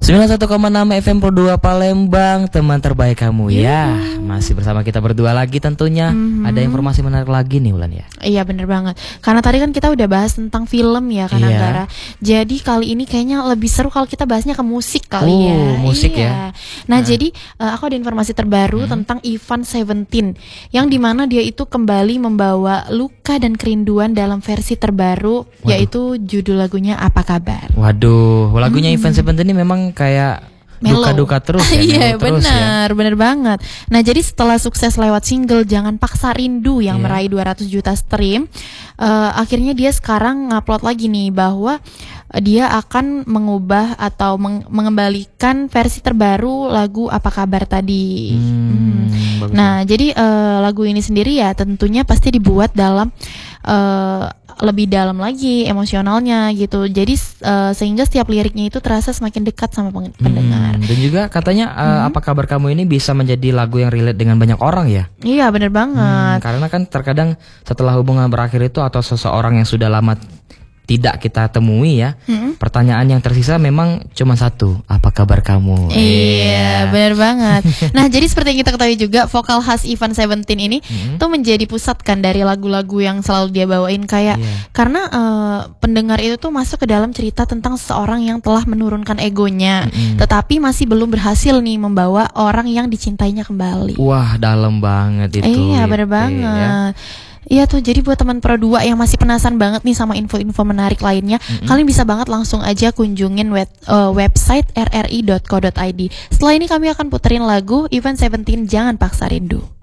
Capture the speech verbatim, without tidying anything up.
sembilan puluh satu koma enam F M Pro dua Palembang, teman terbaik kamu ya. Masih bersama kita berdua lagi tentunya. Mm-hmm. Ada informasi menarik lagi nih Ulan ya. Iya bener banget. Karena tadi kan kita udah bahas tentang film ya kan, iya. Anggara. Jadi kali ini kayaknya lebih seru kalau kita bahasnya ke musik kali oh, ya. musik iya. ya. Nah, nah jadi uh, aku ada informasi terbaru hmm. tentang Ivan Seventeen, yang dimana dia itu kembali membawa luka dan kerinduan dalam versi terbaru. Waduh. Yaitu judul lagunya Apa Kabar. Waduh, lagunya hmm. Ivan Seventeen ini memang kayak duka-duka terus ya. Iya benar, ya. benar banget. Nah jadi setelah sukses lewat single Jangan Paksa Rindu yang yeah. meraih dua ratus juta stream, uh, akhirnya dia sekarang ngupload lagi nih bahwa dia akan mengubah atau meng- mengembalikan versi terbaru lagu Apa Kabar tadi. Hmm, hmm. Nah jadi uh, lagu ini sendiri ya tentunya pasti dibuat dalam uh, lebih dalam lagi emosionalnya gitu. Jadi uh, sehingga setiap liriknya itu terasa semakin dekat sama peng- pendengar. Hmm, dan juga katanya uh, hmm. Apa Kabar Kamu ini bisa menjadi lagu yang relate dengan banyak orang ya. Iya benar banget. Hmm, karena kan terkadang setelah hubungan berakhir itu atau seseorang yang sudah lama tidak kita temui ya, hmm? pertanyaan yang tersisa memang cuma satu, apa kabar kamu? Iya, benar banget. Nah, jadi seperti yang kita ketahui juga, vokal khas Ivan Seventeen ini hmm? tuh menjadi pusat kan dari lagu-lagu yang selalu dia bawain kayak yeah. karena uh, pendengar itu tuh masuk ke dalam cerita tentang seseorang yang telah menurunkan egonya, hmm. tetapi masih belum berhasil nih membawa orang yang dicintainya kembali. Wah, dalam banget itu. Iya, benar banget. Ya. Iya tuh, jadi buat teman Pro dua yang masih penasaran banget nih sama info-info menarik lainnya, mm-hmm. kalian bisa banget langsung aja kunjungin web, uh, website r r i dot co dot i d. Setelah ini kami akan puterin lagu Ivan Seventeen Jangan Paksa Rindu.